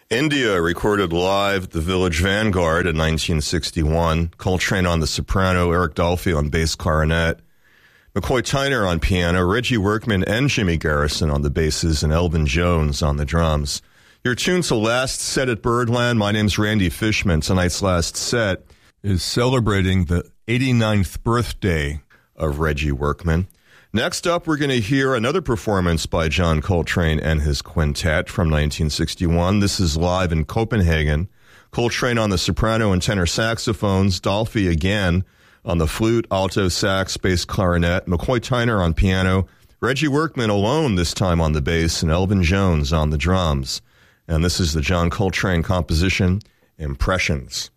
India recorded live at the Village Vanguard in 1961. Coltrane on the soprano, Eric Dolphy on bass clarinet, McCoy Tyner on piano, Reggie Workman and Jimmy Garrison on the basses, and Elvin Jones on the drums. You're tuned to Last Set at Birdland. My name's Randy Fishman. Tonight's Last Set is celebrating the 89th birthday of Reggie Workman. Next up, we're going to hear another performance by John Coltrane and his quintet from 1961. This is live in Copenhagen. Coltrane on the soprano and tenor saxophones, Dolphy again on the flute, alto sax, bass clarinet, McCoy Tyner on piano, Reggie Workman alone this time on the bass, and Elvin Jones on the drums. And this is the John Coltrane composition, Impressions.